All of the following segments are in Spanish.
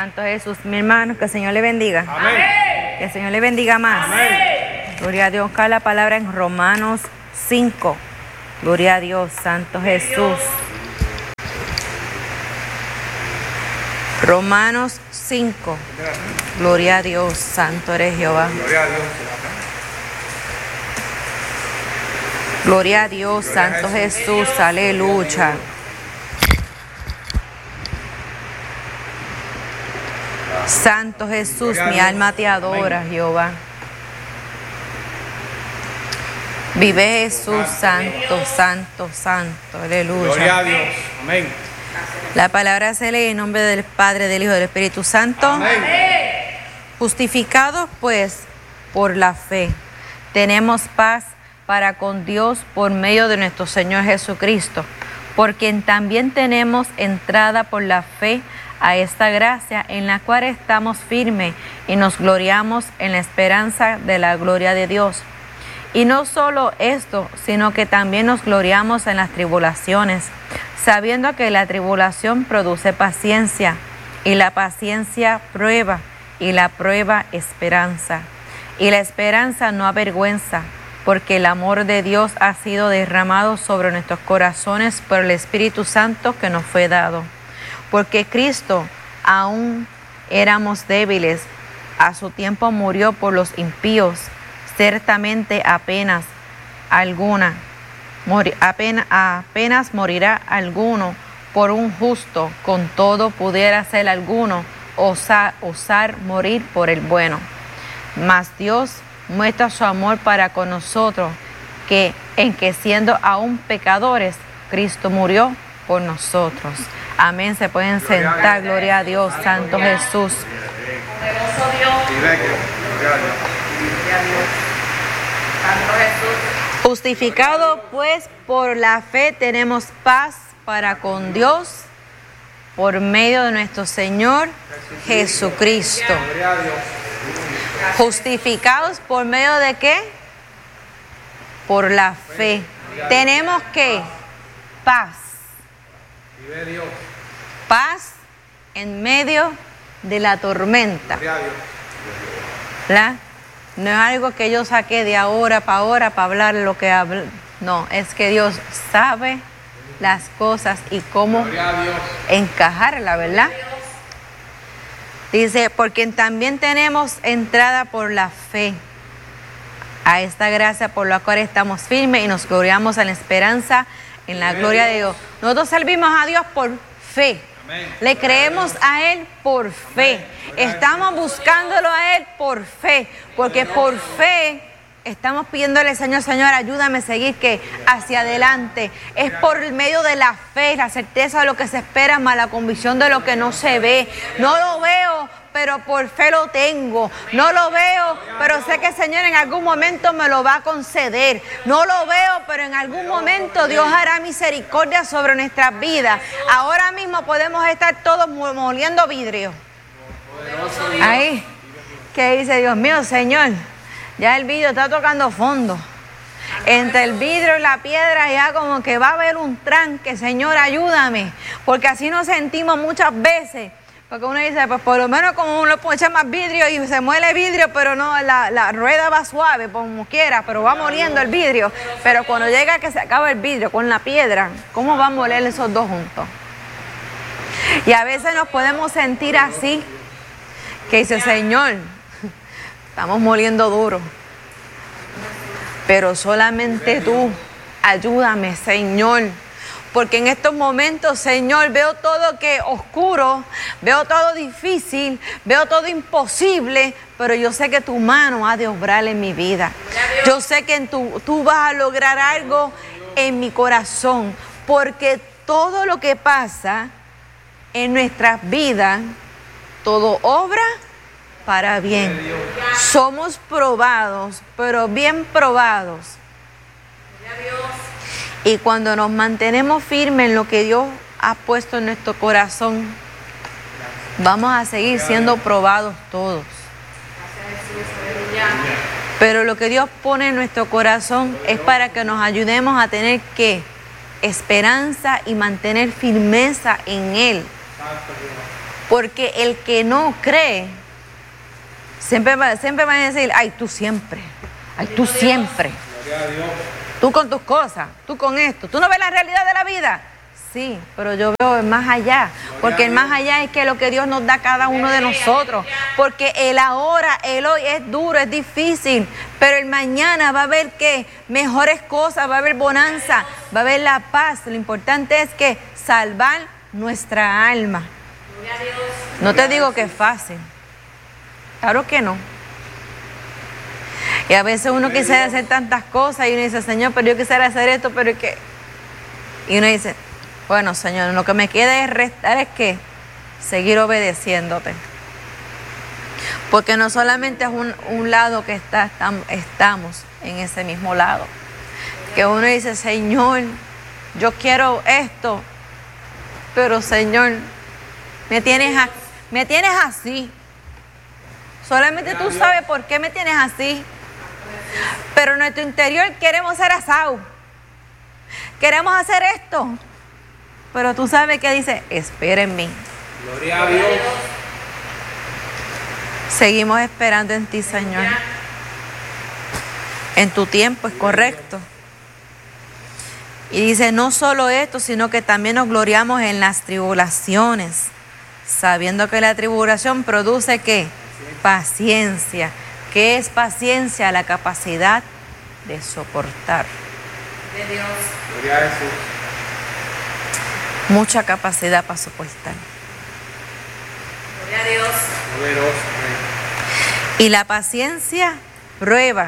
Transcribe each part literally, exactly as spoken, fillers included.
Santo Jesús. Mi hermano, que el Señor le bendiga. Amén. Que el Señor le bendiga más. Amén. Gloria a Dios. Buscar la palabra en Romanos cinco. Gloria a Dios, Santo Jesús. Romanos cinco. Gloria a Dios, Santo eres Jehová. Gloria a Dios. Gloria a Dios, Santo Jesús, aleluya. Santo Jesús, mi alma te adora, Jehová. Vive Jesús, santo, santo, santo, aleluya. Gloria a Dios. Amén. La palabra se lee en nombre del Padre, del Hijo y del Espíritu Santo. Amén. Justificados pues por la fe, tenemos paz para con Dios por medio de nuestro Señor Jesucristo, por quien también tenemos entrada por la fe a esta gracia en la cual estamos firmes y nos gloriamos en la esperanza de la gloria de Dios. Y no solo esto, sino que también nos gloriamos en las tribulaciones, sabiendo que la tribulación produce paciencia, y la paciencia prueba, y la prueba esperanza. Y la esperanza no avergüenza, porque el amor de Dios ha sido derramado sobre nuestros corazones por el Espíritu Santo que nos fue dado. Porque Cristo, aún éramos débiles, a su tiempo murió por los impíos. Ciertamente apenas alguna, mori, apenas, apenas morirá alguno por un justo, con todo pudiera ser alguno osar, osar morir por el bueno. Mas Dios muestra su amor para con nosotros, que en que siendo aún pecadores, Cristo murió por nosotros. Amén. Se pueden sentar. Gloria a Dios, Santo Jesús. Poderoso Dios. Gloria a Dios. Gloria a Dios. Santo Jesús. Justificado pues por la fe tenemos paz para con Dios por medio de nuestro Señor Jesucristo. Gloria a Dios. Justificados por medio de qué? Por la fe. Tenemos que paz. Vive Dios. Paz en medio de la tormenta. Gloria a Dios. ¿Verdad? No es algo que yo saqué de ahora para ahora para hablar lo que hablo. No, es que Dios sabe las cosas y cómo Gloria a Dios. encajarla, ¿verdad? Dice, porque también tenemos entrada por la fe a esta gracia por la cual estamos firmes y nos gloriamos en la esperanza, en la gloria de Dios. Nosotros servimos a Dios por fe. Amén. Le creemos a Él por fe. Estamos buscándolo a Él por fe. Porque por fe estamos pidiéndole, Señor, Señor, ayúdame a seguir que hacia adelante. Es por medio de la fe, la certeza de lo que se espera, más la convicción de lo que no se ve. No lo veo, pero por fe lo tengo. No lo veo, pero sé que el Señor en algún momento me lo va a conceder. No lo veo, pero en algún momento Dios hará misericordia sobre nuestras vidas. Ahora mismo podemos estar todos moliendo vidrio. Ahí, que dice, Dios mío, Señor, ya el vidrio está tocando fondo. Entre el vidrio y la piedra ya como que va a haber un tranque. Señor, ayúdame. Porque así nos sentimos muchas veces. Porque uno dice, pues por lo menos como uno puede echar más vidrio y se muele vidrio, pero no, la, la rueda va suave, como quiera, pero va moliendo el vidrio. Pero cuando llega que se acaba el vidrio con la piedra, ¿cómo va a moler esos dos juntos? Y a veces nos podemos sentir así, que dice, Señor, estamos moliendo duro, pero solamente tú, ayúdame, Señor. Porque en estos momentos, Señor, veo todo que oscuro, veo todo difícil, veo todo imposible, pero yo sé que tu mano ha de obrar en mi vida. Yo sé que en tu, tú vas a lograr algo en mi corazón, porque todo lo que pasa en nuestras vidas, todo obra para bien. Somos probados, pero bien probados. Y cuando nos mantenemos firmes en lo que Dios ha puesto en nuestro corazón, vamos a seguir siendo probados todos. Pero lo que Dios pone en nuestro corazón es para que nos ayudemos a tener ¿qué? Esperanza y mantener firmeza en Él. Santo Dios. Porque el que no cree, siempre va, siempre van a decir, ay, tú siempre, ay, tú siempre, Gloria a Dios. tú con tus cosas, tú con esto, tú no ves la realidad de la vida. Sí, pero yo veo el más allá, porque el más allá es que lo que Dios nos da a cada uno de nosotros, porque el ahora, el hoy es duro, es difícil, pero el mañana va a haber que mejores cosas, va a haber bonanza, va a haber la paz. Lo importante es que salvar nuestra alma. No te digo que es fácil, claro que no. Y a veces uno quisiera hacer tantas cosas y uno dice, Señor, pero yo quisiera hacer esto, pero es que... Y uno dice, bueno, Señor, lo que me queda es restar es que seguir obedeciéndote. Porque no solamente es un, un lado que está, estamos, estamos en ese mismo lado. Que uno dice, Señor, yo quiero esto, pero Señor, me tienes, a, me tienes así. Solamente tú sabes por qué me tienes así. Pero en nuestro interior queremos ser asados. Queremos hacer esto. Pero tú sabes que dice, espera en mí. Gloria a Dios. Seguimos esperando en ti, Señor. En tu tiempo es correcto. Y dice, no solo esto, sino que también nos gloriamos en las tribulaciones, sabiendo que la tribulación produce ¿qué? Paciencia. ¿Qué es paciencia? La capacidad de soportar. De Dios. Gloria a Jesús. Mucha capacidad para soportar. Gloria a Dios. Poderoso. Amén. Y la paciencia prueba.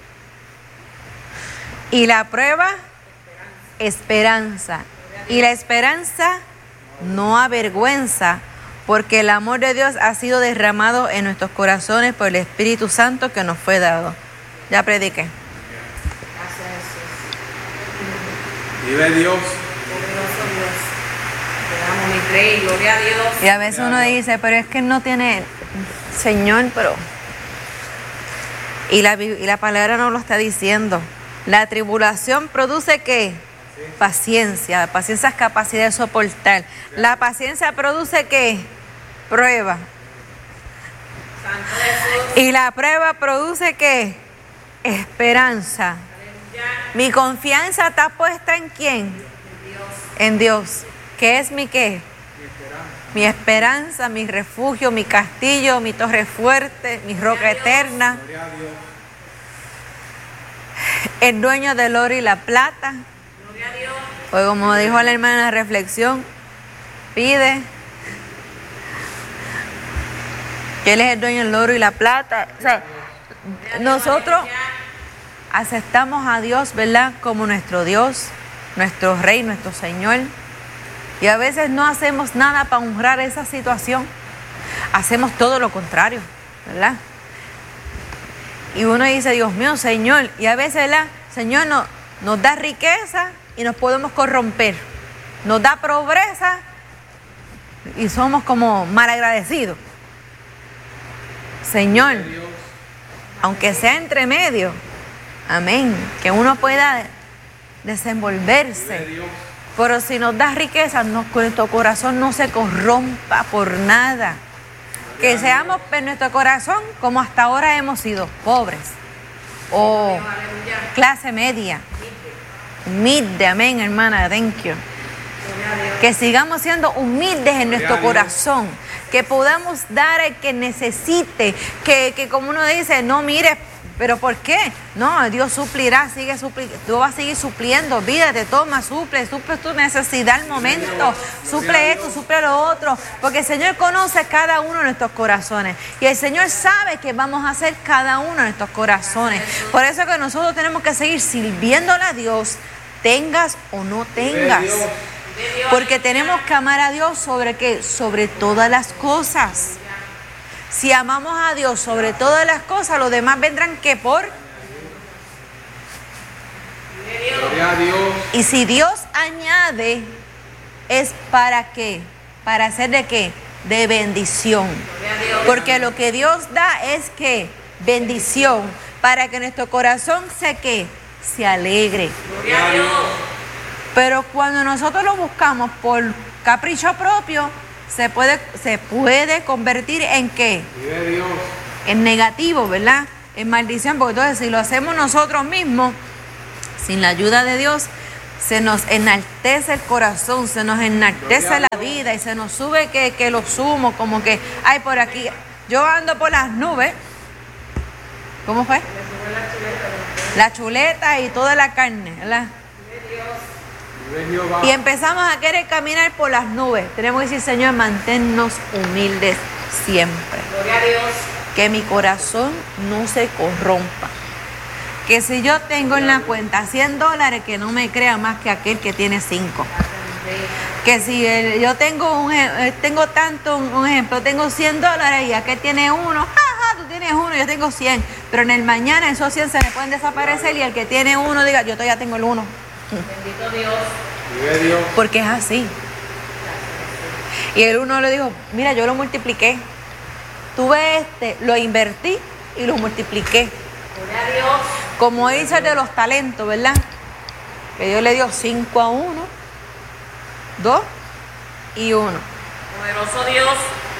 Y la prueba, esperanza. Y la esperanza no avergüenza, porque el amor de Dios ha sido derramado en nuestros corazones por el Espíritu Santo que nos fue dado. Ya prediqué. Gracias, Jesús. Vive Dios. Poderoso Dios. Te damos mi rey. Gloria a Dios. Y a veces uno dice, pero es que él no tiene, Señor, pero... Y la, y la palabra no lo está diciendo. La tribulación produce ¿qué? Paciencia. La paciencia es capacidad de soportar. La paciencia produce ¿qué? Prueba. Santo Jesús. Y la prueba produce ¿qué? Esperanza. Aleluya. Mi confianza está puesta ¿en quién? Dios. En Dios. ¿Qué es mi qué? Mi esperanza, mi refugio, mi castillo, mi torre fuerte, mi roca eterna. Gloria a Dios. El dueño del oro y la plata. Gloria a Dios. Pues como dijo la hermana en la reflexión, pide que Él es el dueño del oro y la plata. O sea, nosotros aceptamos a Dios, ¿verdad? Como nuestro Dios, nuestro Rey, nuestro Señor. Y a veces no hacemos nada para honrar esa situación. Hacemos todo lo contrario, ¿verdad? Y uno dice, Dios mío, Señor. Y a veces, ¿verdad? Señor no, nos da riqueza y nos podemos corromper. Nos da pobreza y somos como malagradecidos. Señor, aunque sea entre medio, amén, que uno pueda desenvolverse. Pero si nos da riqueza, no, nuestro corazón no se corrompa por nada. Que seamos en nuestro corazón como hasta ahora hemos sido, pobres o clase media, humilde, amén, hermana, thank you. Que sigamos siendo humildes en nuestro corazón, que podamos dar al que necesite, que, que como uno dice, no mires, pero ¿por qué? No, Dios suplirá, sigue supliendo, Dios va a seguir supliendo, olvídate, toma, suple, suple tu necesidad al momento, suple esto, suple lo otro, porque el Señor conoce cada uno de nuestros corazones y el Señor sabe que vamos a hacer cada uno de nuestros corazones. Por eso que nosotros tenemos que seguir sirviéndole a Dios, tengas o no tengas, porque tenemos que amar a Dios sobre qué, sobre todas las cosas. Si amamos a Dios sobre todas las cosas, los demás vendrán que por. Gloria a Dios. Y si Dios añade, ¿es para qué? ¿Para hacer de qué? De bendición. Porque lo que Dios da es que bendición, para que nuestro corazón se que se alegre. Gloria a Dios. Pero cuando nosotros lo buscamos por capricho propio, se puede, se puede convertir en ¿qué? Vive Dios. En negativo, ¿verdad? En maldición, porque entonces si lo hacemos nosotros mismos, sin la ayuda de Dios, se nos enaltece el corazón, se nos enaltece la vida y se nos sube que, que lo sumo, como que, ay, por aquí, yo ando por las nubes. ¿Cómo fue? La chuleta y toda la carne, ¿verdad? Y empezamos a querer caminar por las nubes. Tenemos que decir, Señor, manténnos humildes siempre. Gloria a Dios. Que mi corazón no se corrompa. Que si yo tengo en la cuenta cien dólares, que no me crea más que aquel que tiene cinco. Que si el, yo tengo un tengo tanto, un, un ejemplo, tengo cien dólares y aquel tiene uno, jaja, tú tienes uno, yo tengo cien. Pero en el mañana esos cien se me pueden desaparecer y el que tiene uno diga, yo todavía tengo el uno. Bendito Dios. Vive Dios. Porque es así. Y el uno le dijo, mira, yo lo multipliqué. Tuve este, lo invertí y lo multipliqué. Gloria a Dios. Como dice el de los talentos, ¿verdad? Que Dios le dio cinco a uno, dos y uno. Poderoso Dios.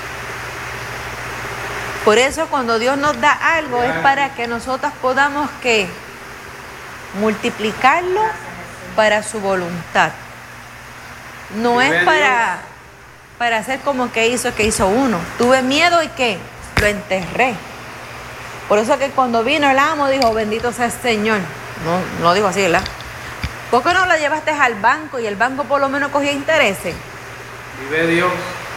Por eso cuando Dios nos da algo es para que nosotros podamos que multiplicarlo para su voluntad. No es para, para hacer como que hizo, que hizo uno. Tuve miedo y ¿qué? Lo enterré. Por eso que cuando vino el amo dijo, bendito sea el Señor. No, no lo digo así, ¿verdad? ¿Por qué no lo llevaste al banco y el banco por lo menos cogía intereses? Vive Dios.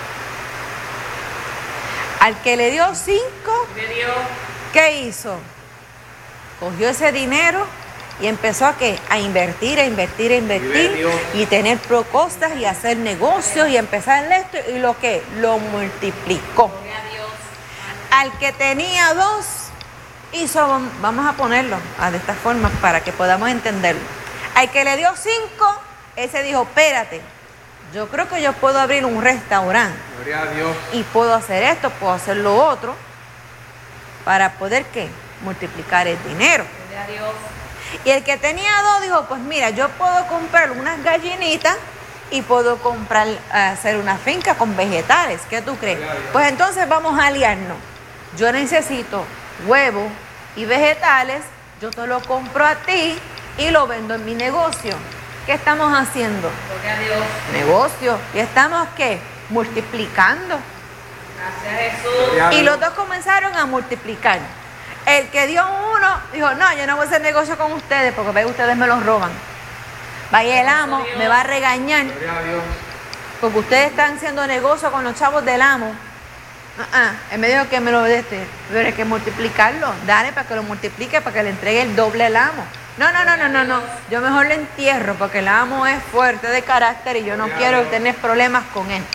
Al que le dio cinco, Vive Dios. ¿qué hizo? Cogió ese dinero y empezó a ¿qué? A invertir, a invertir, a invertir y tener propuestas y hacer negocios y empezar en esto y lo que lo multiplicó. Gloria a Dios. Al que tenía dos, hizo, vamos a ponerlo de esta forma para que podamos entenderlo. Al que le dio cinco, ese dijo, espérate, yo creo que yo puedo abrir un restaurante. Gloria a Dios. Y puedo hacer esto, puedo hacer lo otro, para poder ¿qué? Multiplicar el dinero. Gloria a Dios. Y el que tenía dos dijo, pues mira, yo puedo comprar unas gallinitas y puedo comprar, hacer una finca con vegetales. ¿Qué tú crees? Pues entonces vamos a aliarnos. Yo necesito huevos y vegetales, yo te lo compro a ti y lo vendo en mi negocio. ¿Qué estamos haciendo? Gloria a Dios. Negocio. ¿Y estamos qué? Multiplicando. Gracias Jesús. Gloria a Y Dios. los dos comenzaron a multiplicar. El que dio uno dijo, no, yo no voy a hacer negocio con ustedes porque ve, ustedes me los roban. Vaya el amo, me va a regañar Gloria a Dios. porque ustedes están haciendo negocio con los chavos del amo. Uh -uh. Él me dijo que me lo deste, pero hay que multiplicarlo. Dale para que lo multiplique, para que le entregue el doble al amo. No, no, no, no, no, no. Yo mejor lo entierro porque el amo es fuerte de carácter y yo no quiero tener problemas con él.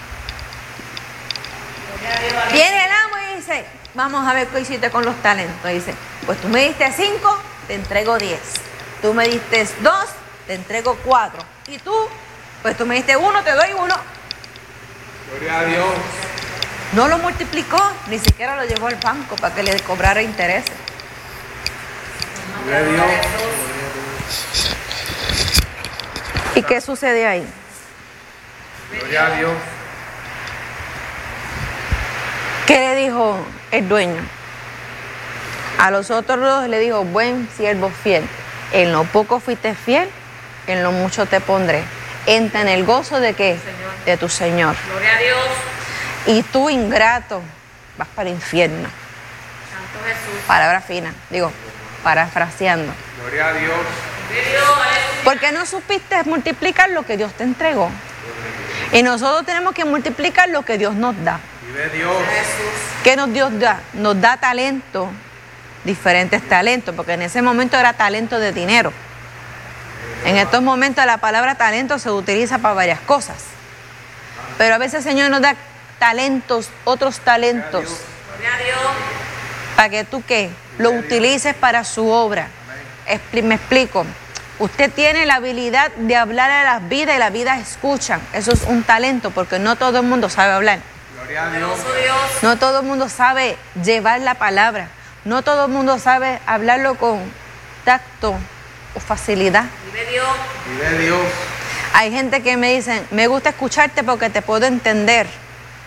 Viene el amo y dice, vamos a ver qué hiciste con los talentos. Dice, pues tú me diste cinco, te entrego diez. Tú me diste dos, te entrego cuatro. Y tú, pues tú me diste uno, te doy uno. Gloria a Dios. No lo multiplicó, ni siquiera lo llevó al banco para que le cobrara intereses. Gloria a Dios. ¿Y qué sucede ahí? Gloria a Dios. ¿Qué le dijo el dueño? A los otros dos le dijo, buen siervo fiel, en lo poco fuiste fiel, en lo mucho te pondré. Entra en el gozo de qué? De tu Señor. Gloria a Dios. Y tú, ingrato, vas para el infierno. Santo Jesús. Palabra fina, digo, parafraseando. Gloria a Dios. Vive Dios. Aleluya. Porque no supiste multiplicar lo que Dios te entregó. Y nosotros tenemos que multiplicar lo que Dios nos da. Vive Dios. Jesús. ¿Qué nos Dios da? Nos da talento, diferentes talentos, porque en ese momento era talento de dinero. En estos momentos la palabra talento se utiliza para varias cosas. Pero a veces el Señor nos da talentos, otros talentos, Gloria a Dios. para que tú ¿qué? Lo utilices para su obra. Expli- me explico. Usted tiene la habilidad de hablar a las vidas y las vidas escuchan. Eso es un talento, porque no todo el mundo sabe hablar. Gloria a Dios. Poderoso Dios. No todo el mundo sabe llevar la palabra. No todo el mundo sabe hablarlo con tacto o facilidad. Vive Dios. Vive Dios. Hay gente que me dice, me gusta escucharte porque te puedo entender.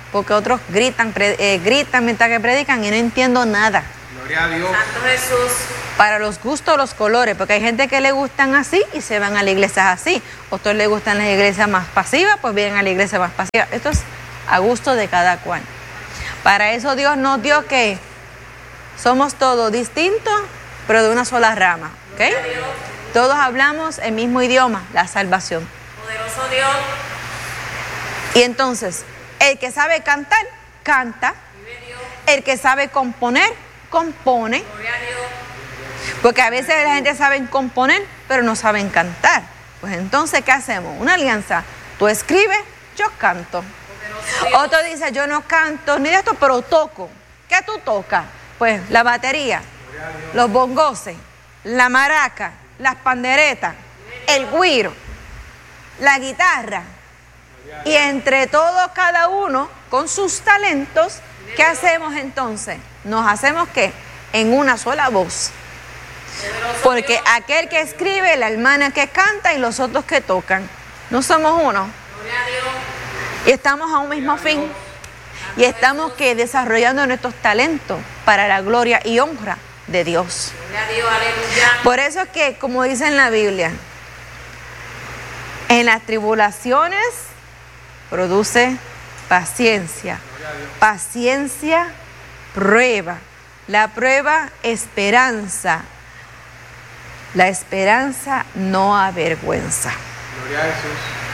porque otros gritan, pre- eh, gritan mientras que predican y no entiendo nada. Gloria a Dios. Santo Jesús. Para los gustos, los colores, porque hay gente que le gustan así y se van a la iglesia así. Otros le gustan las iglesias más pasivas, pues vienen a la iglesia más pasiva. Esto es a gusto de cada cual. Para eso Dios nos dio que somos todos distintos, pero de una sola rama, ¿ok? Todos hablamos el mismo idioma, la salvación. Poderoso Dios. Y entonces, el que sabe cantar, canta. Vive Dios. El que sabe componer, compone. Gloria a Dios. Porque a veces la gente sabe componer, pero no saben cantar. Pues entonces, ¿qué hacemos? Una alianza. Tú escribes, yo canto. Poderoso Dios. Otro dice, yo no canto ni de esto, pero toco. ¿Qué tú tocas? Pues la batería, los bongoses, la maraca, las panderetas, el güiro, la guitarra. Y entre todos, cada uno, con sus talentos, ¿qué hacemos entonces? Nos hacemos ¿qué? En una sola voz. Poderoso Porque Dios. aquel que escribe, la hermana que canta y los otros que tocan. No somos uno. Gloria a Dios. Y estamos a un mismo fin. Y estamos que desarrollando nuestros talentos para la gloria y honra de Dios. Gloria a Dios. Aleluya. Por eso es que, como dice en la Biblia, en las tribulaciones produce paciencia. Paciencia, prueba. La prueba, esperanza. La esperanza no avergüenza. Gloria a Jesús.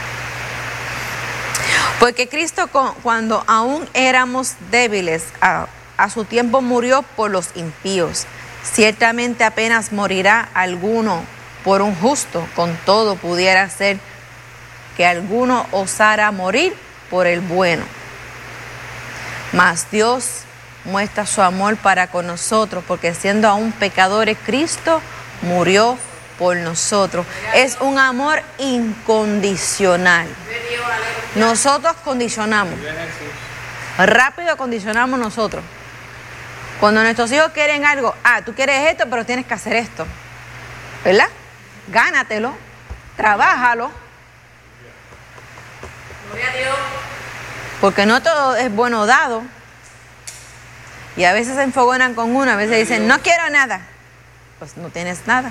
Porque Cristo cu- cuando aún éramos débiles, a, a su tiempo murió por los impíos. Ciertamente apenas morirá alguno por un justo, con todo pudiera ser que alguno osara morir por el bueno. Mas Dios muestra su amor para con nosotros, porque siendo aún pecadores, Cristo murió por nosotros. Es un amor incondicional. Vive Dios. Aleluya. Nosotros condicionamos. Gloria a Jesús. Rápido condicionamos nosotros. Cuando nuestros hijos quieren algo, ah, tú quieres esto, pero tienes que hacer esto. ¿Verdad? Gánatelo, trabájalo, Gloria a Dios. porque no todo es bueno dado. Y a veces se enfogonan con uno, a veces dicen, no quiero nada. Pues no tienes nada.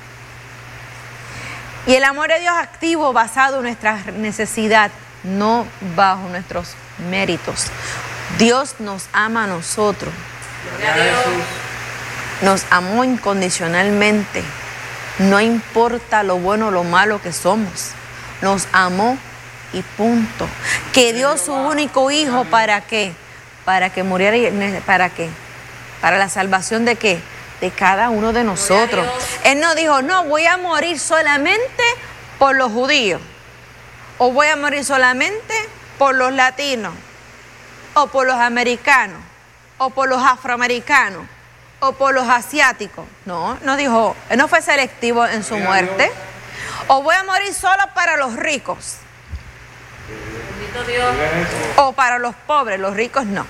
Y el amor de Dios activo, basado en nuestra necesidad, no bajo nuestros méritos. Dios nos ama a nosotros. Gloria a Dios. Nos amó incondicionalmente. No importa lo bueno o lo malo que somos. Nos amó y punto. Que dio su único hijo, ¿para qué? Para que muriera, y- ¿para qué? Para la salvación de qué? De cada uno de nosotros. Gloria a Dios. Él no dijo, no, voy a morir solamente por los judíos. O voy a morir solamente por los latinos. O por los americanos. O por los afroamericanos. O por los asiáticos. No, no dijo, él no fue selectivo en su Gloria a muerte. Dios. O voy a morir solo para los ricos. Bendito Dios. Gloria a Jesús. O para los pobres, los ricos no.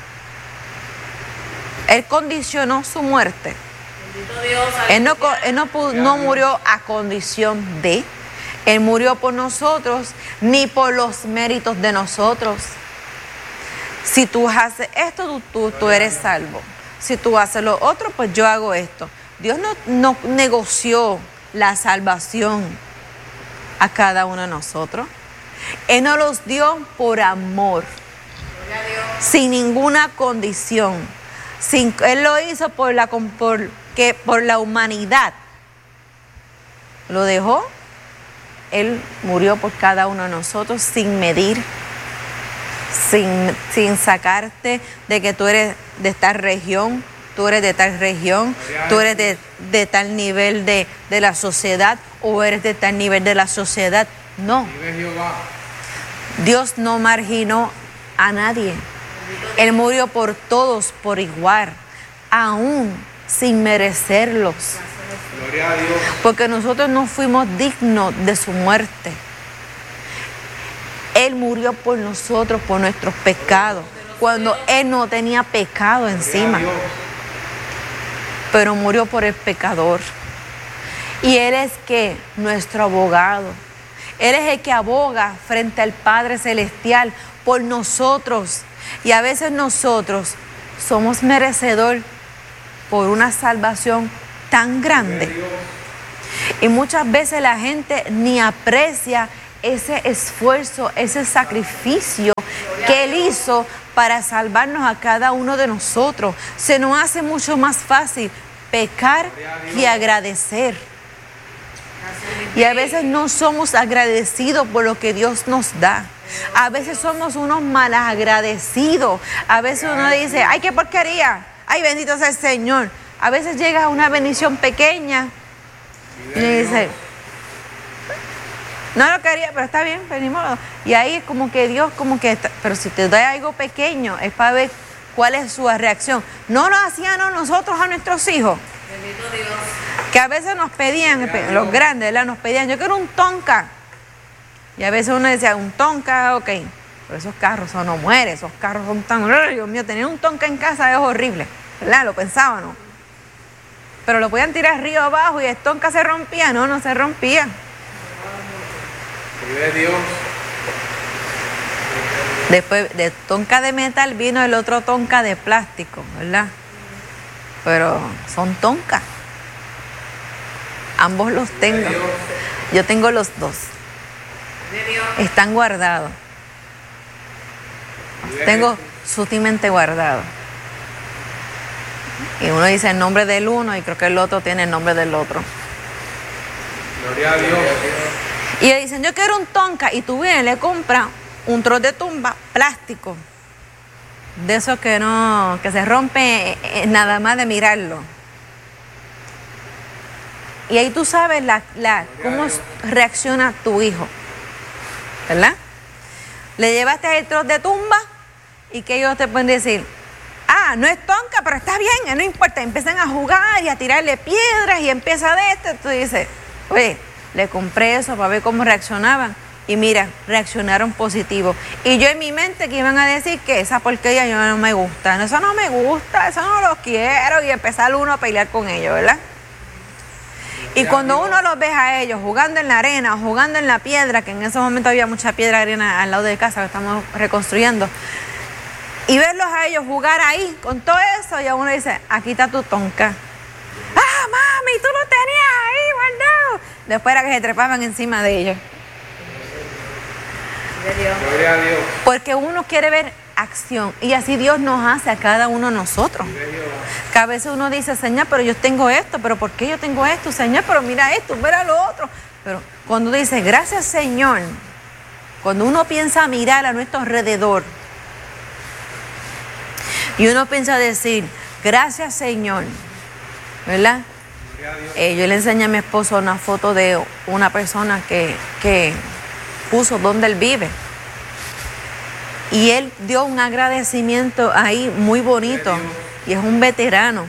Él condicionó su muerte. Bendito Dios. Él no, co- Aleluya. él no, pu- no murió a condición de. Él murió por nosotros, ni por los méritos de nosotros. Si tú haces esto, tú, tú, tú eres salvo. Si tú haces lo otro, pues yo hago esto. Dios no, no negoció la salvación a cada uno de nosotros. Él nos los dio por amor, Gloria a Dios. sin ninguna condición. Sin, él lo hizo por la, con- por, que, por la humanidad. Lo dejó. Él murió por cada uno de nosotros sin medir, sin, sin sacarte de que tú eres de esta región, tú eres de tal región, tú eres de, de tal nivel de, de la sociedad o eres de tal nivel de la sociedad. No, Vive Jehová. Dios no marginó a nadie. Él murió por todos por igual, aún sin merecerlos. Gloria a Dios. Porque nosotros no fuimos dignos de su muerte. Él murió por nosotros, por nuestros pecados, cuando Él no tenía pecado Gloria encima, a Dios. pero murió por el pecador. Y Él es que nuestro abogado. Él es el que aboga frente al Padre Celestial por nosotros. Y a veces nosotros somos merecedor por una salvación tan grande. Y muchas veces la gente ni aprecia ese esfuerzo, ese sacrificio que Él hizo para salvarnos a cada uno de nosotros. Se nos hace mucho más fácil pecar que agradecer. Y a veces no somos agradecidos por lo que Dios nos da. A veces somos unos malagradecidos. A veces uno dice, ay, qué porquería. Ay, bendito sea el Señor. A veces llega una bendición pequeña y le dice, no lo quería, pero está bien, pues ni modo. Y ahí es como que Dios, como que, está, pero si te da algo pequeño, es para ver cuál es su reacción. No lo hacían nosotros a nuestros hijos. Bendito Dios. Que a veces nos pedían, los grandes, ¿verdad? Nos pedían, yo quiero un Tonka. Y a veces uno decía, un Tonka, ok. Pero esos carros son, no muere, esos carros son tan, ¡ay, Dios mío! Tener un Tonka en casa es horrible, ¿verdad? Lo pensaban, ¿no? Pero lo podían tirar río abajo y el Tonka se rompía. No, no se rompía. Vive Dios. Después de Tonka de metal vino el otro Tonka de plástico, ¿verdad? Pero son Tonka. Ambos los tengo. Yo tengo los dos. Están guardados. Los tengo sutilmente guardados. Y uno dice el nombre del uno y creo que el otro tiene el nombre del otro. Gloria a Dios. Y le dicen, yo quiero un Tonka. Y tú vienes y le compras un trozo de tumba plástico. De esos que no, que se rompe eh, nada más de mirarlo. Y ahí tú sabes la, la, cómo reacciona tu hijo. ¿Verdad? Le llevaste el trozo de tumba y que ellos te pueden decir, ah, no es Tonka, pero está bien, no importa. Empiezan a jugar y a tirarle piedras y empieza de esto. Tú dices, oye, le compré eso para ver cómo reaccionaban. Y mira, reaccionaron positivo. Y yo en mi mente que iban a decir que esa porquería yo no me gusta. Eso no me gusta, eso no lo quiero. Y empezar uno a pelear con ellos, ¿verdad? Y cuando uno los ve a ellos jugando en la arena o jugando en la piedra, que en ese momento había mucha piedra arena al lado de casa que estamos reconstruyendo, y verlos a ellos jugar ahí con todo eso, y a uno dice, aquí está tu Tonka. ¡Ah, mami, tú lo tenías ahí guardado! Después era que se trepaban encima de ellos. Gloria a Dios. Porque uno quiere ver acción, y así Dios nos hace a cada uno de nosotros. Que a veces uno dice, Señor, pero yo tengo esto, pero ¿por qué yo tengo esto? Señor, pero mira esto, mira lo otro. Pero cuando dice, gracias Señor, cuando uno piensa mirar a nuestro alrededor, y uno piensa decir, gracias Señor, ¿verdad? Eh, yo le enseñé a mi esposo una foto de una persona que, que puso donde él vive. Y él dio un agradecimiento ahí muy bonito. Y es un veterano.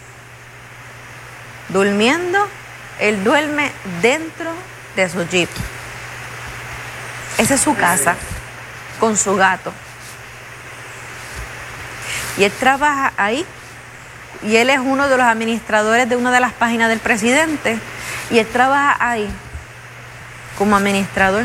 Durmiendo, él duerme dentro de su jeep. Esa es su casa, con su gato. Y él trabaja ahí. Y él es uno de los administradores de una de las páginas del presidente. Y él trabaja ahí como administrador.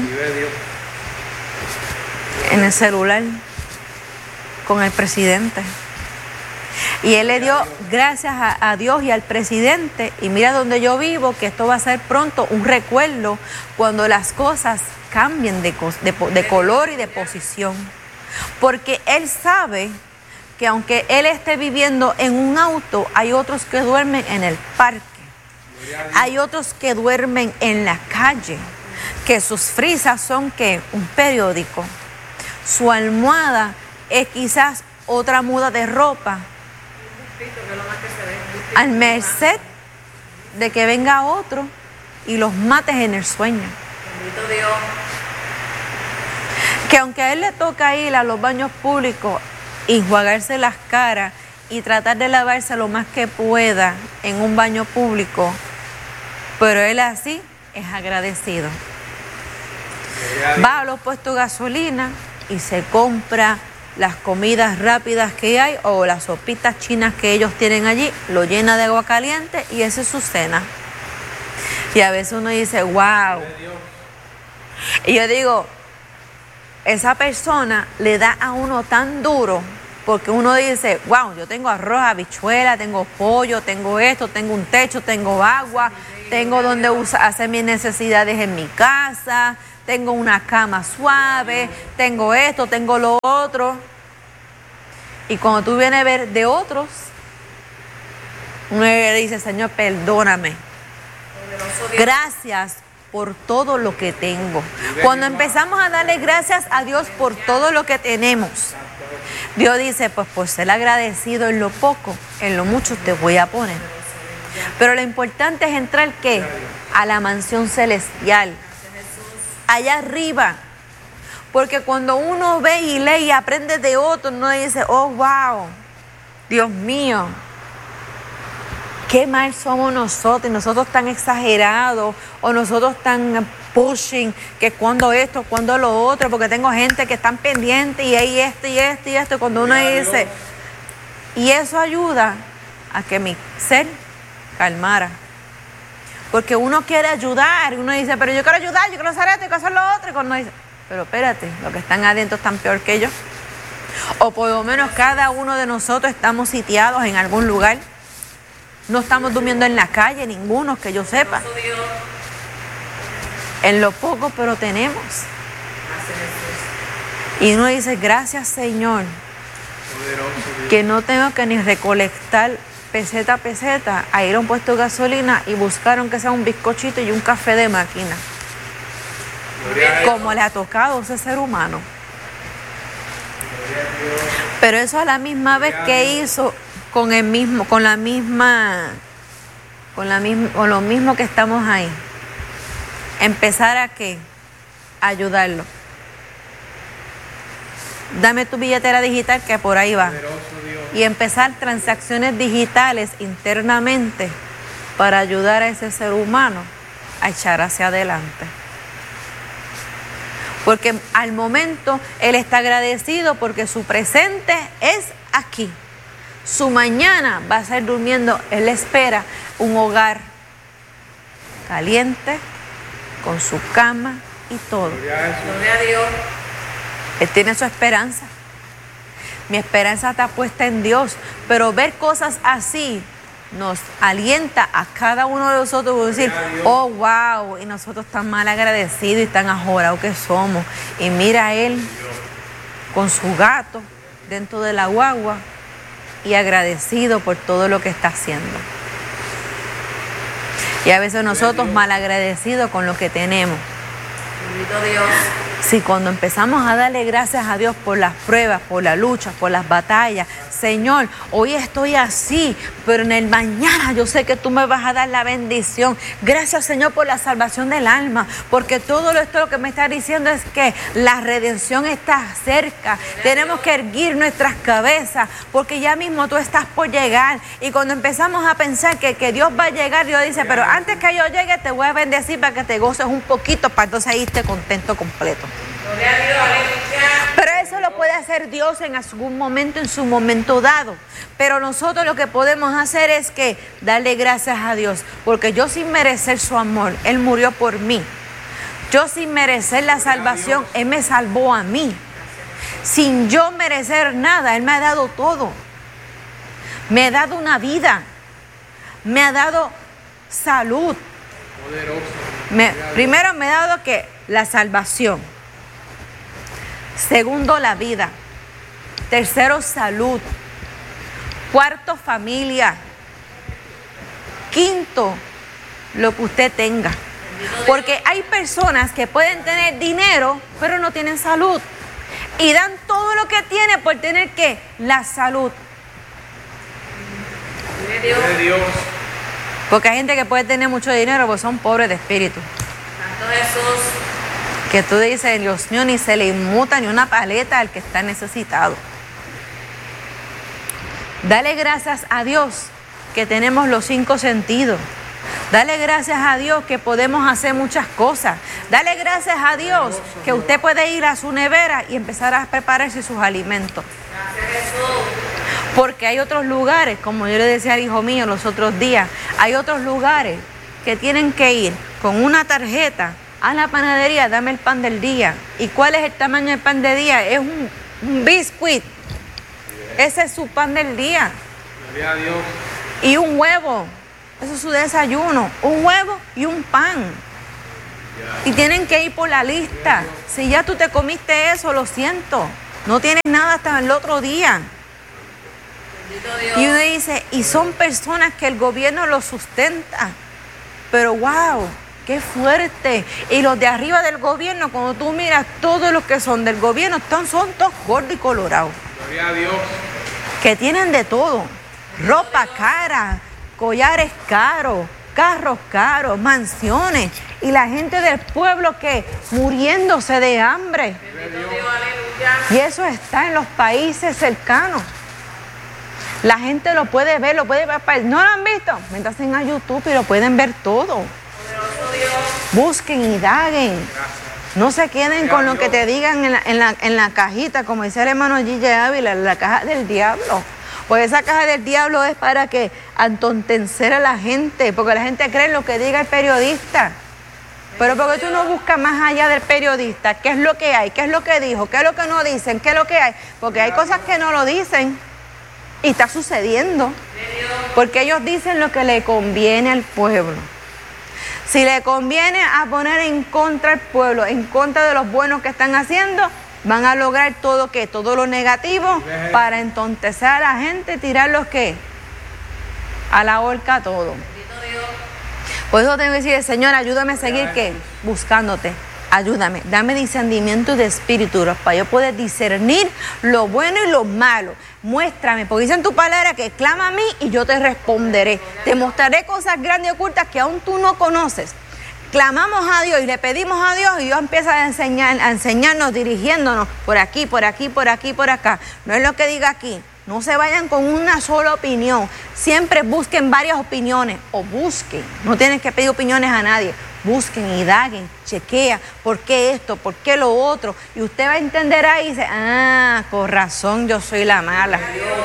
En el celular con el presidente. Y él le dio gracias a, a Dios y al presidente. Y mira donde yo vivo, que esto va a ser pronto un recuerdo cuando las cosas cambien de, de, de color y de posición. Porque él sabe que aunque él esté viviendo en un auto, hay otros que duermen en el parque. Hay otros que duermen en la calle. Que sus frisas son que un periódico. Su almohada es quizás otra muda de ropa. Al merced de que venga otro y los mates en el sueño. Bendito Dios. Que aunque a él le toca ir a los baños públicos y enjuagarse las caras y tratar de lavarse lo más que pueda en un baño público, pero él así es agradecido. Va a los puestos de gasolina y se compra las comidas rápidas que hay o las sopitas chinas que ellos tienen allí, lo llena de agua caliente y esa es su cena. Y a veces uno dice, wow. Y yo digo, esa persona le da a uno tan duro, porque uno dice, wow, yo tengo arroz, habichuela, tengo pollo, tengo esto, tengo un techo, tengo agua, tengo donde usa, hacer mis necesidades en mi casa, tengo una cama suave, tengo esto, tengo lo otro. Y cuando tú vienes a ver de otros, uno le dice, Señor, perdóname. Gracias por todo lo que tengo. Cuando empezamos a darle gracias a Dios por todo lo que tenemos, Dios dice, pues por ser agradecido en lo poco, en lo mucho te voy a poner. Pero lo importante es entrar, ¿qué? A la mansión celestial, allá arriba. Porque cuando uno ve y lee y aprende de otro, uno dice, oh, wow, Dios mío, qué mal somos nosotros, y nosotros tan exagerados, o nosotros tan pushing, que cuando esto, cuando lo otro, porque tengo gente que están pendientes y hay esto y esto y esto, cuando uno dice, y eso ayuda a que mi ser calmara. Porque uno quiere ayudar, uno dice, pero yo quiero ayudar, yo quiero hacer esto, yo quiero hacer lo otro, y cuando uno dice, pero espérate, los que están adentro están peor que yo. O por lo menos cada uno de nosotros estamos sitiados en algún lugar. No estamos durmiendo en la calle, ninguno que yo sepa. En lo poco, pero tenemos. Y uno dice, gracias Señor, que no tengo que ni recolectar peseta a peseta, a ir a un puesto de gasolina y buscar aunque sea un bizcochito y un café de máquina. Como le ha tocado a ese ser humano. Pero eso a la misma vez que hizo con el mismo, con la misma, con la misma, con lo mismo que estamos ahí. Empezar a qué, a ayudarlo. Dame tu billetera digital que por ahí va. Y empezar transacciones digitales internamente para ayudar a ese ser humano a echar hacia adelante. Porque al momento él está agradecido porque su presente es aquí. Su mañana va a ser durmiendo. Él espera un hogar caliente, con su cama y todo. Gloria a Dios. Él tiene su esperanza. Mi esperanza está puesta en Dios. Pero ver cosas así nos alienta a cada uno de nosotros a decir, oh, wow, y nosotros tan mal agradecidos y tan ajorados que somos. Y mira a él con su gato dentro de la guagua y agradecido por todo lo que está haciendo. Y a veces nosotros mal agradecidos con lo que tenemos. Bendito Dios. Si cuando empezamos a darle gracias a Dios por las pruebas, por la lucha, por las batallas, Señor, hoy estoy así, pero en el mañana yo sé que tú me vas a dar la bendición. Gracias, Señor, por la salvación del alma, porque todo esto lo que me está diciendo es que la redención está cerca. Tenemos que erguir nuestras cabezas, porque ya mismo tú estás por llegar. Y cuando empezamos a pensar que, que Dios va a llegar, Dios dice, pero antes que yo llegue te voy a bendecir para que te goces un poquito, para entonces ahí esté contento completo. Pero eso lo puede hacer Dios en algún momento, en su momento dado. Pero nosotros lo que podemos hacer es que darle gracias a Dios, porque yo sin merecer su amor, Él murió por mí. Yo sin merecer la salvación, Él me salvó a mí. Sin yo merecer nada, Él me ha dado todo. Me ha dado una vida. Me ha dado salud. Me, primero me ha dado que la salvación. Segundo, la vida. Tercero, salud. Cuarto, familia. Quinto, lo que usted tenga. Porque hay personas que pueden tener dinero, pero no tienen salud. Y dan todo lo que tienen por tener, ¿qué? La salud. De Dios. Porque hay gente que puede tener mucho dinero, pues son pobres de espíritu. Santo Jesús. Que tú dices, Dios mío, ni se le inmuta ni una paleta al que está necesitado. Dale gracias a Dios que tenemos los cinco sentidos. Dale gracias a Dios que podemos hacer muchas cosas. Dale gracias a Dios que usted puede ir a su nevera y empezar a prepararse sus alimentos. Gracias Jesús. Porque hay otros lugares, como yo le decía al hijo mío los otros días, hay otros lugares que tienen que ir con una tarjeta a la panadería, dame el pan del día. ¿Y cuál es el tamaño del pan del día? Es un, un biscuit. Ese es su pan del día. Gloria a Dios. Y un huevo. Eso es su desayuno. Un huevo y un pan. Y tienen que ir por la lista. Si ya tú te comiste eso, lo siento. No tienes nada hasta el otro día. Y uno dice, y son personas que el gobierno los sustenta. Pero wow, qué fuerte. Y los de arriba del gobierno, cuando tú miras, todos los que son del gobierno están, son todos gordos y colorados. Gloria a Dios. Que tienen de todo. Ropa cara, collares caros, carros caros, mansiones. Y la gente del pueblo que muriéndose de hambre. Y eso está en los países cercanos. La gente lo puede ver, lo puede ver. ¿No lo han visto? Métanse a YouTube y lo pueden ver todo. Busquen y daguen. No se queden con lo que te digan en la, en la, en la cajita, como dice el hermano Gille Ávila, la caja del diablo. Pues esa caja del diablo es para que atontecer a la gente, porque la gente cree en lo que diga el periodista. Pero porque tú no buscas más allá del periodista, qué es lo que hay, qué es lo que dijo, qué es lo que no dicen, qué es lo que hay. Porque hay cosas que no lo dicen y está sucediendo. Porque ellos dicen lo que le conviene al pueblo. Si le conviene a poner en contra al pueblo, en contra de los buenos que están haciendo, van a lograr todo que todo lo negativo para entontecer a la gente, tirar los que a la horca todo. Por eso tengo que decir, Señor, ayúdame a seguir ¿qué? Buscándote. Ayúdame, dame discernimiento de espíritu para yo poder discernir lo bueno y lo malo. Muéstrame, porque dice en tu palabra que clama a mí y yo te responderé. Te mostraré cosas grandes y ocultas que aún tú no conoces. Clamamos a Dios y le pedimos a Dios y Dios empieza a enseñar, a enseñarnos, dirigiéndonos por aquí, por aquí, por aquí, por acá. No es lo que diga aquí. No se vayan con una sola opinión. Siempre busquen varias opiniones o busquen. No tienen que pedir opiniones a nadie. Busquen, indaguen, chequea por qué esto, por qué lo otro. Y usted va a entender ahí y dice, ah, con razón yo soy la mala.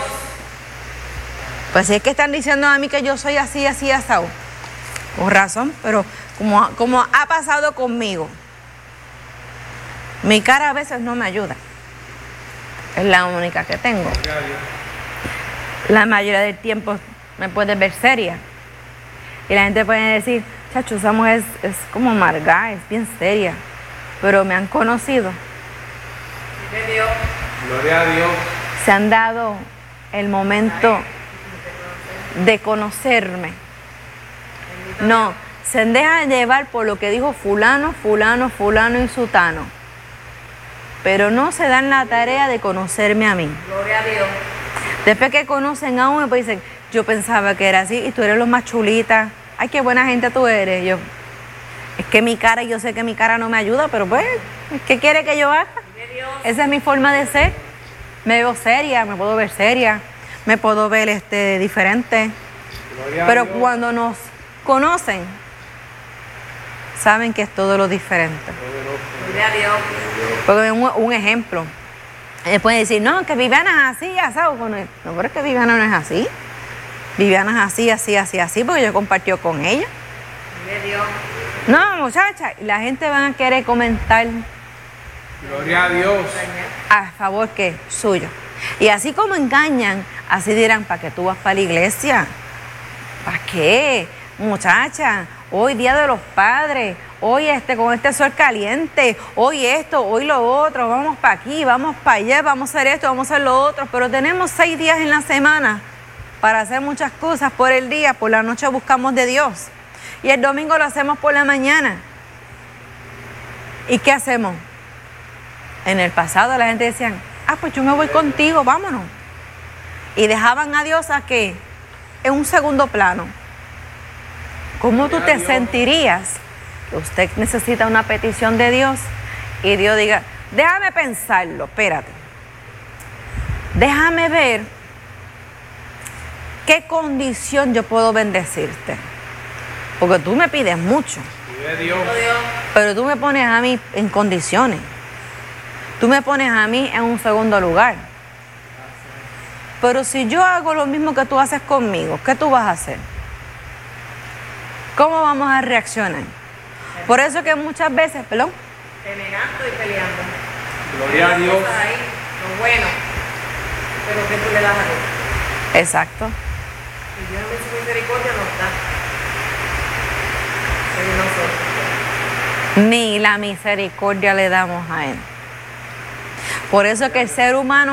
Pues si es que están diciendo a mí que yo soy así, así, asado. Con razón, pero como, como ha pasado conmigo. Mi cara a veces no me ayuda. Es la única que tengo. La mayoría del tiempo me puede ver seria. Y la gente puede decir, chacho, esa mujer es, es como amarga, es bien seria. Pero me han conocido. Gloria a Dios. Se han dado el momento de conocerme. No, se dejan llevar por lo que dijo fulano, fulano, fulano y sutano. Pero no se dan la tarea de conocerme a mí. Gloria a Dios. Después que conocen a uno, pues dicen, yo pensaba que era así y tú eres lo más chulita. Ay, qué buena gente tú eres. Yo, es que mi cara, yo sé que mi cara no me ayuda, pero pues, ¿qué quiere que yo haga? Esa es mi forma de ser. Me veo seria, me puedo ver seria, me puedo ver este, diferente. Gloria Pero a Dios. cuando nos conocen, saben que es todo lo diferente. Gloria a Dios. Porque un, un ejemplo, eh, pueden decir, no, que Viviana es así, asado. Bueno, no, pero es que Viviana no es así. Viviana es así, así, así, así, porque yo compartió con ella. Gloria a Dios. No, muchacha, la gente va a querer comentar Gloria a Dios. a favor que suyo. Y así como engañan, así dirán, ¿para qué tú vas para la iglesia? ¿Para qué? Muchacha, hoy Día de los Padres, hoy este, con este sol caliente, hoy esto, hoy lo otro, vamos para aquí, vamos para allá, vamos a hacer esto, vamos a hacer lo otro, pero tenemos seis días en la semana para hacer muchas cosas por el día, por la noche buscamos de Dios y el domingo lo hacemos por la mañana. ¿Y qué hacemos? En el pasado la gente decía, ah, pues yo me voy contigo, vámonos. Y dejaban a Dios a que en un segundo plano. ¿Cómo tú te sentirías que usted necesita una petición de Dios y Dios diga, déjame pensarlo, espérate, déjame ver qué condición yo puedo bendecirte? Porque tú me pides mucho, Gloria a Dios. pero tú me pones a mí en condiciones. Tú me pones a mí en un segundo lugar. Pero si yo hago lo mismo que tú haces conmigo, ¿qué tú vas a hacer? ¿Cómo vamos a reaccionar? Por eso que muchas veces, perdón, Renegando y peleando. Gloria a Hay Dios. cosas ahí, lo bueno, pero que tú le das a Dios. exacto, Y Dios en su misericordia nos da. Según nosotros. ni la misericordia le damos a Él. Por eso que el ser humano